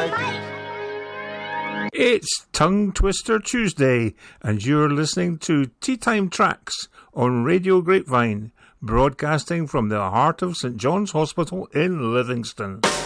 It's Tongue Twister Tuesday, and you're listening to Tea Time Tracks on Radio Grapevine, broadcasting from the heart of St John's Hospital in Livingston.